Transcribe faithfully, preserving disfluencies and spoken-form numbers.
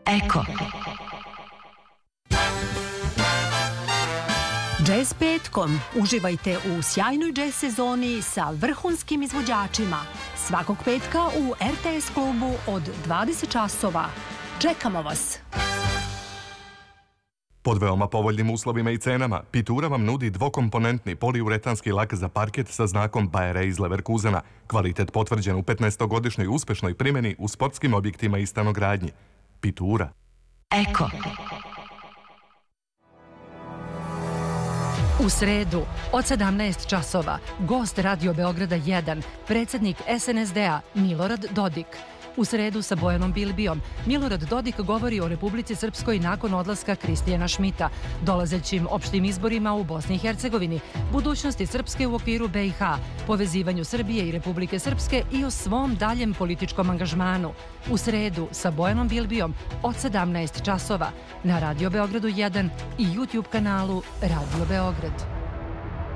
Eko. Jazz petkom. Uživajte u sjajnoj jazz sezoni sa vrhunskim izvođačima. Svakog petka u R T S klubu od dvadeset časova. Čekamo vas! Pod veoma povoljnim uslovima i cenama, Pitura vam nudi dvokomponentni poliuretanski lak za parket sa znakom Bayer iz Leverkusena. Kvalitet potvrđen u petnaestogodišnjoj uspešnoj primjeni u sportskim objektima i stanogradnji. Pitura. Eko. U sredu, od sedamnaest časova, gost Radio Beograda jedan, predsjednik S N S D-a Milorad Dodik. U sredu sa Bojanom Bilbijom, Milorad Dodik govori o Republici Srpskoj nakon odlaska Kristijana Šmita, dolazećim opštim izborima u Bosni i Hercegovini, budućnosti Srpske u okviru B i H, povezivanju Srbije i Republike Srpske i o svom daljem političkom angažmanu. U sredu sa Bojanom Bilbijom od sedamnaest časova na Radio Beogradu jedan i YouTube kanalu Radio Beograd.